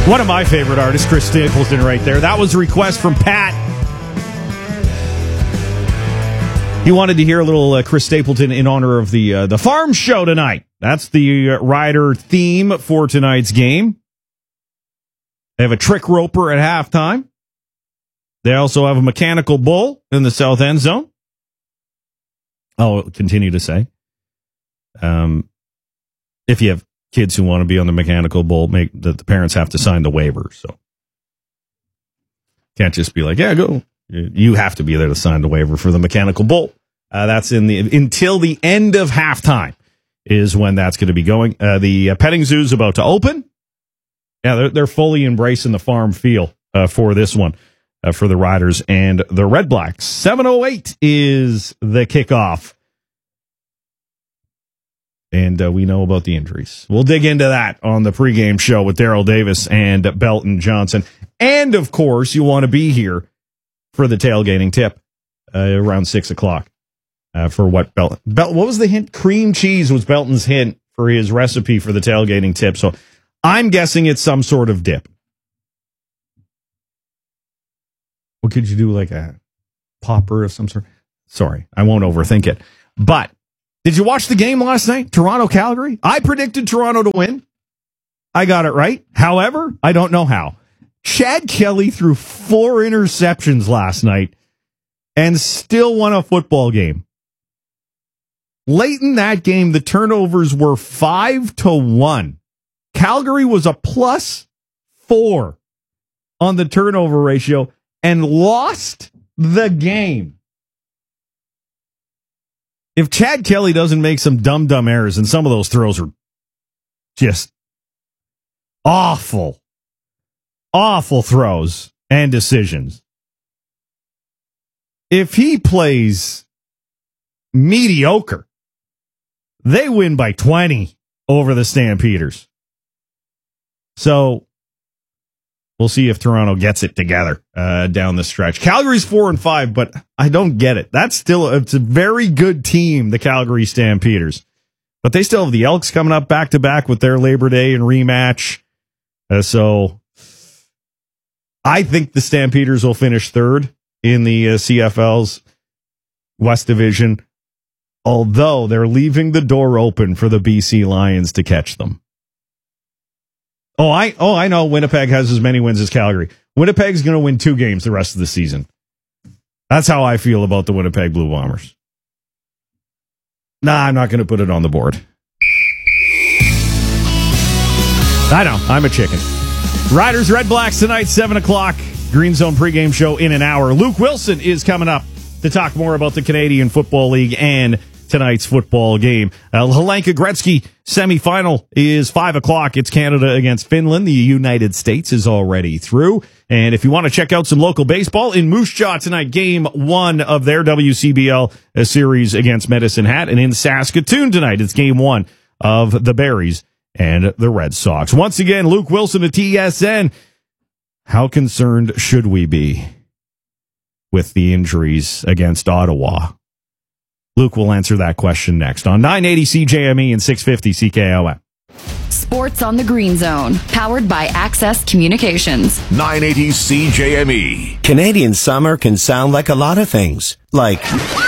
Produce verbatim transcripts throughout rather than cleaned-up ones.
One of my favorite artists, Chris Stapleton, right there. That was a request from Pat. He wanted to hear a little uh, Chris Stapleton in honor of the uh, the farm show tonight. That's the uh, Rider theme for tonight's game. They have a trick roper at halftime. They also have a mechanical bull in the south end zone. I'll continue to say, um, if you have kids who want to be on the mechanical bull, make that the parents have to sign the waiver. So can't just be like, yeah, go. You have to be there to sign the waiver for the mechanical bull. Uh, that's in the until the end of halftime is when that's going to be going. Uh, the uh, petting zoo is about to open. Yeah, they're, they're fully embracing the farm feel uh, for this one uh, for the Riders and the Red Blacks. seven oh eight is the kickoff. And uh, we know about the injuries. We'll dig into that on the pregame show with Daryl Davis and Belton Johnson. And, of course, you want to be here for the tailgating tip uh, around six o'clock uh, for what Belton... Bel- what was the hint? Cream cheese was Belton's hint for his recipe for the tailgating tip. So I'm guessing it's some sort of dip. What could you do, like a popper of some sort? Sorry, I won't overthink it. But... did you watch the game last night? Toronto-Calgary? I predicted Toronto to win. I got it right. However, I don't know how. Chad Kelly threw four interceptions last night and still won a football game. Late in that game, the turnovers were five to one. Calgary was a plus four on the turnover ratio and lost the game. If Chad Kelly doesn't make some dumb, dumb errors, and some of those throws are just awful, awful throws and decisions. If he plays mediocre, they win by twenty over the Stampeders. So we'll see if Toronto gets it together uh, down the stretch. Calgary's four and five, but I don't get it. That's still it's a very good team, the Calgary Stampeders. But they still have the Elks coming up back to back with their Labor Day and rematch. Uh, so I think the Stampeders will finish third in the uh, C F L's West Division, although they're leaving the door open for the B C Lions to catch them. Oh, I oh I know Winnipeg has as many wins as Calgary. Winnipeg's going to win two games the rest of the season. That's how I feel about the Winnipeg Blue Bombers. Nah, I'm not going to put it on the board. I know, I'm a chicken. Riders, Red Blacks tonight, seven o'clock. Green Zone pregame show in an hour. Luke Wilson is coming up to talk more about the Canadian Football League and tonight's football game. Uh, Helenka Gretzky semifinal is five o'clock. It's Canada against Finland. The United States is already through. And if you want to check out some local baseball in Moose Jaw tonight, game one of their W C B L series against Medicine Hat. And in Saskatoon tonight, it's game one of the Berries and the Red Sox. Once again, Luke Wilson at T S N. How concerned should we be with the injuries against Ottawa? Luke will answer that question next on nine eighty C J M E and six fifty C K O M. Sports on the Green Zone, powered by Access Communications. nine eighty C J M E. Canadian summer can sound like a lot of things. Like,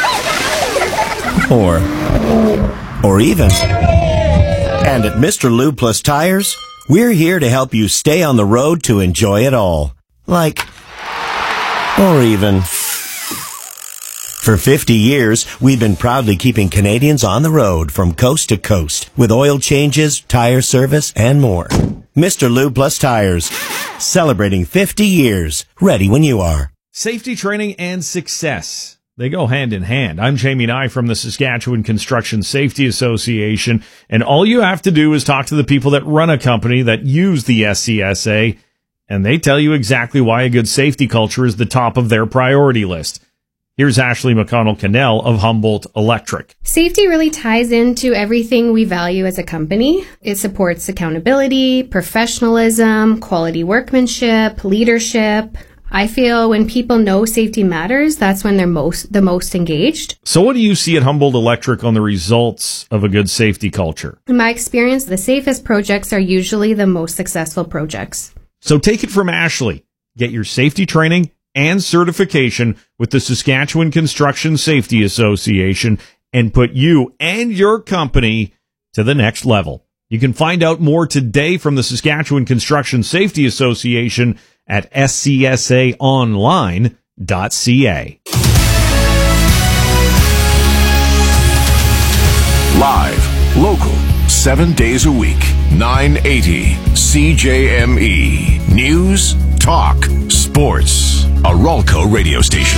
or, or even. And at Mister Lube Plus Tires, we're here to help you stay on the road to enjoy it all. Like, or even. For fifty years, we've been proudly keeping Canadians on the road from coast to coast with oil changes, tire service, and more. Mister Lube Plus Tires, celebrating fifty years, ready when you are. Safety training and success. They go hand in hand. I'm Jamie Nye from the Saskatchewan Construction Safety Association, and all you have to do is talk to the people that run a company that use the S C S A, and they tell you exactly why a good safety culture is the top of their priority list. Here's Ashley McConnell-Cannell of Humboldt Electric. Safety really ties into everything we value as a company. It supports accountability, professionalism, quality workmanship, leadership. I feel when people know safety matters, that's when they're most the most engaged. So what do you see at Humboldt Electric on the results of a good safety culture? In my experience, the safest projects are usually the most successful projects. So take it from Ashley. Get your safety training and certification with the Saskatchewan Construction Safety Association and put you and your company to the next level. You can find out more today from the Saskatchewan Construction Safety Association at s c s a online dot c a. Live, local, seven days a week, nine eighty C J M E. News, talk, sports. A Ralco radio station.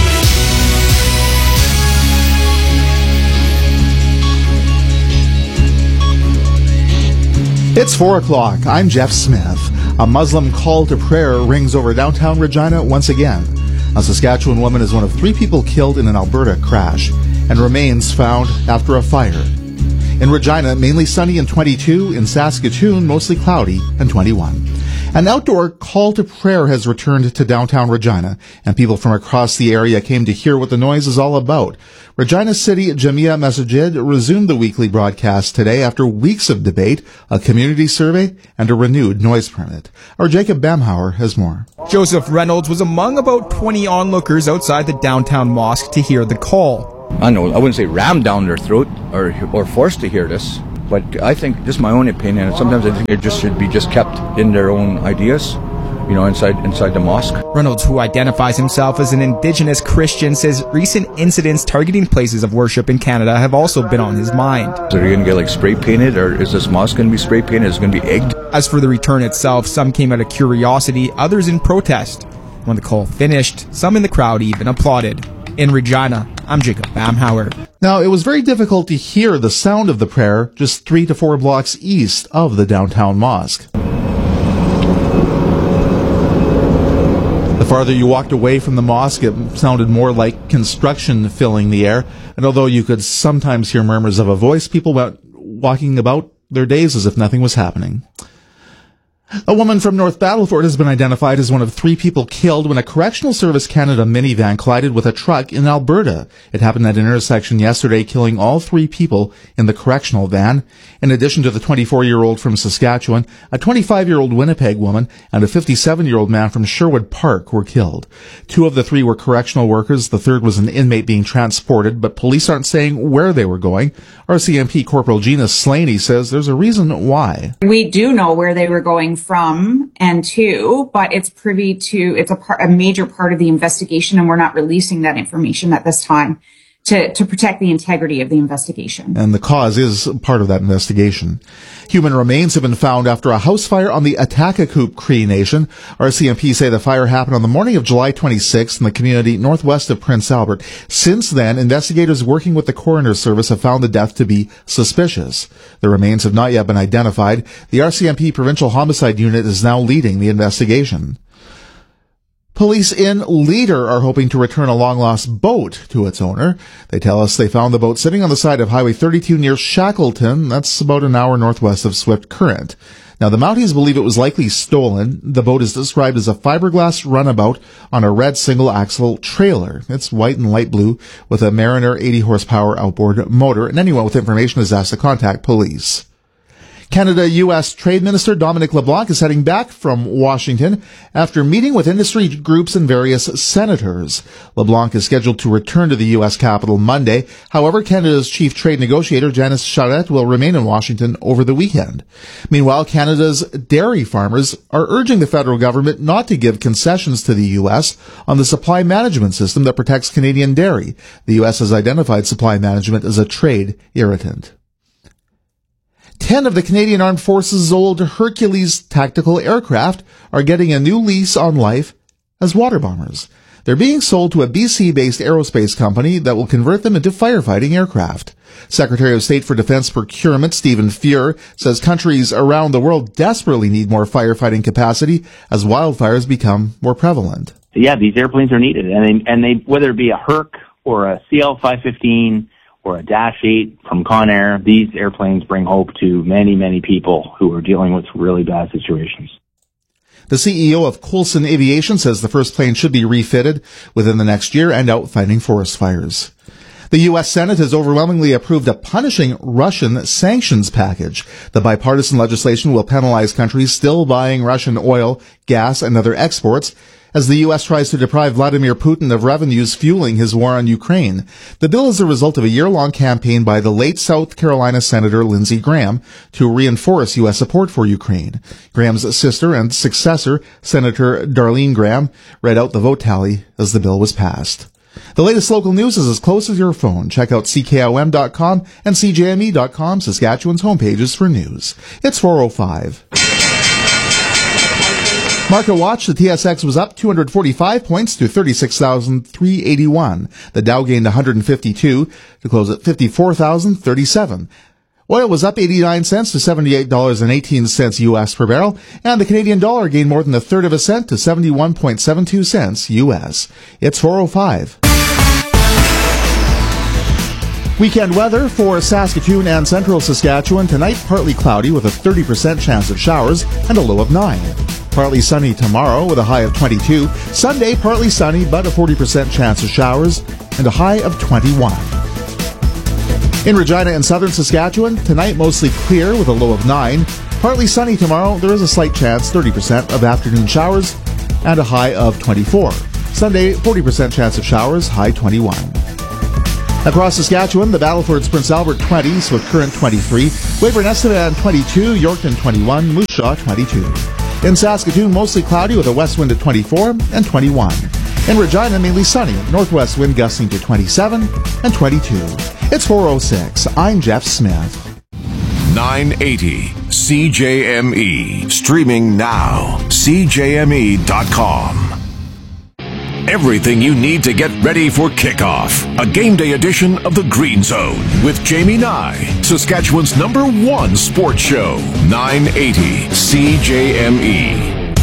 It's four o'clock. I'm Jeff Smith. A Muslim call to prayer rings over downtown Regina once again. A Saskatchewan woman is one of three people killed in an Alberta crash, and remains found after a fire. In Regina, mainly sunny and twenty-two. In Saskatoon, mostly cloudy and twenty-one. An outdoor call to prayer has returned to downtown Regina, and people from across the area came to hear what the noise is all about. Regina City Jamia Masjid resumed the weekly broadcast today after weeks of debate, a community survey, and a renewed noise permit. Our Jacob Bamhauer has more. Joseph Reynolds was among about twenty onlookers outside the downtown mosque to hear the call. I know, I wouldn't say rammed down their throat or or forced to hear this, but I think, just my own opinion, sometimes I think it just should be just kept in their own ideas, you know, inside inside the mosque. Reynolds, who identifies himself as an Indigenous Christian, says recent incidents targeting places of worship in Canada have also been on his mind. So are you going to get like spray painted, or is this mosque going to be spray painted? Is it going to be egged? As for the return itself, some came out of curiosity, others in protest. When the call finished, some in the crowd even applauded. In Regina, I'm Jacob Bamhauer. Now, it was very difficult to hear the sound of the prayer just three to four blocks east of the downtown mosque. The farther you walked away from the mosque, it sounded more like construction filling the air. And although you could sometimes hear murmurs of a voice, people went walking about their days as if nothing was happening. A woman from North Battleford has been identified as one of three people killed when a Correctional Service Canada minivan collided with a truck in Alberta. It happened at an intersection yesterday, killing all three people in the correctional van. In addition to the twenty-four-year-old from Saskatchewan, a twenty-five-year-old Winnipeg woman and a fifty-seven-year-old man from Sherwood Park were killed. Two of the three were correctional workers. The third was an inmate being transported, but police aren't saying where they were going. R C M P Corporal Gina Slaney says there's a reason why. We do know where they were going from and to, but it's privy to, it's a part, a major part of the investigation, and we're not releasing that information at this time to, to protect the integrity of the investigation. And the cause is part of that investigation. Human remains have been found after a house fire on the Atakakoop Cree Nation. R C M P say the fire happened on the morning of July twenty-sixth in the community northwest of Prince Albert. Since then, investigators working with the coroner's service have found the death to be suspicious. The remains have not yet been identified. The R C M P Provincial Homicide Unit is now leading the investigation. Police in Leader are hoping to return a long-lost boat to its owner. They tell us they found the boat sitting on the side of Highway thirty-two near Shackleton. That's about an hour northwest of Swift Current. Now, the Mounties believe it was likely stolen. The boat is described as a fiberglass runabout on a red single-axle trailer. It's white and light blue with a Mariner eighty horsepower outboard motor, and anyone with information is asked to contact police. Canada-U S Trade Minister Dominic LeBlanc is heading back from Washington after meeting with industry groups and various senators. LeBlanc is scheduled to return to the U S capital Monday. However, Canada's chief trade negotiator, Janice Charette, will remain in Washington over the weekend. Meanwhile, Canada's dairy farmers are urging the federal government not to give concessions to the U S on the supply management system that protects Canadian dairy. The U S has identified supply management as a trade irritant. Ten of the Canadian Armed Forces' old Hercules tactical aircraft are getting a new lease on life as water bombers. They're being sold to a B C-based aerospace company that will convert them into firefighting aircraft. Secretary of State for Defense Procurement Stephen Fuhr says countries around the world desperately need more firefighting capacity as wildfires become more prevalent. Yeah, these airplanes are needed, and they, and they whether it be a Herc or a C L five fifteen or a Dash eight from Conair, these airplanes bring hope to many, many people who are dealing with really bad situations. The C E O of Coulson Aviation says the first plane should be refitted within the next year and out fighting forest fires. The U S Senate has overwhelmingly approved a punishing Russian sanctions package. The bipartisan legislation will penalize countries still buying Russian oil, gas, and other exports as the U S tries to deprive Vladimir Putin of revenues fueling his war on Ukraine. The bill is a result of a year-long campaign by the late South Carolina Senator Lindsey Graham to reinforce U S support for Ukraine. Graham's sister and successor, Senator Darlene Graham, read out the vote tally as the bill was passed. The latest local news is as close as your phone. Check out C K O M dot com and C J M E dot com, Saskatchewan's homepages for news. It's four oh five. Market watch, the T S X was up two hundred forty-five points to thirty-six thousand three hundred eighty-one. The Dow gained one hundred fifty-two to close at fifty-four thousand thirty-seven. Oil was up eighty-nine cents to seventy-eight dollars and eighteen cents U S per barrel, and the Canadian dollar gained more than a third of a cent to seventy-one point seven two cents U S. It's four oh five. Weekend weather for Saskatoon and central Saskatchewan. Tonight, partly cloudy with a thirty percent chance of showers and a low of nine. Partly sunny tomorrow with a high of twenty-two. Sunday, partly sunny but a forty percent chance of showers and a high of twenty-one. In Regina and southern Saskatchewan, tonight mostly clear with a low of nine. Partly sunny tomorrow. There is a slight chance, thirty percent of afternoon showers and a high of twenty-four. Sunday, forty percent chance of showers, high twenty-one. Across Saskatchewan, the Battlefords Prince Albert twenties with current twenty-three, Weyburn Estevan twenty-two, Yorkton twenty-one, Moose Jaw twenty-two. In Saskatoon, mostly cloudy with a west wind at twenty-four and twenty-one. In Regina, mainly sunny, northwest wind gusting to twenty-seven and twenty-two. It's four oh six. I'm Jeff Smith. nine eighty C J M E. Streaming now. C J M E dot com. Everything you need to get ready for kickoff. A game day edition of the Green Zone with Jamie Nye, Saskatchewan's number one sports show. nine eighty C J M E.